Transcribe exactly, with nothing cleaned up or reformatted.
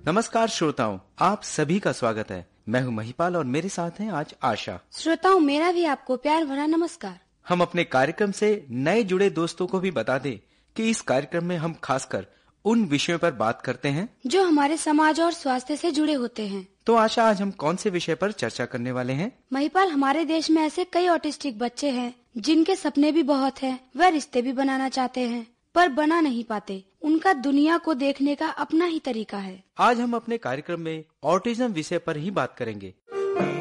नमस्कार श्रोताओं, आप सभी का स्वागत है। मैं हूं महिपाल और मेरे साथ हैं आज आशा। श्रोताओं, मेरा भी आपको प्यार भरा नमस्कार। हम अपने कार्यक्रम से नए जुड़े दोस्तों को भी बता दें कि इस कार्यक्रम में हम खासकर उन विषयों पर बात करते हैं जो हमारे समाज और स्वास्थ्य से जुड़े होते हैं। तो आशा, आज हम कौन से विषय पर चर्चा करने वाले हैं? महिपाल, हमारे देश में ऐसे कई ऑटिस्टिक बच्चे हैं जिनके सपने भी बहुत हैं, वह रिश्ते भी बनाना चाहते हैं पर बना नहीं पाते। उनका दुनिया को देखने का अपना ही तरीका है। आज हम अपने कार्यक्रम में ऑटिज्म विषय पर ही बात करेंगे।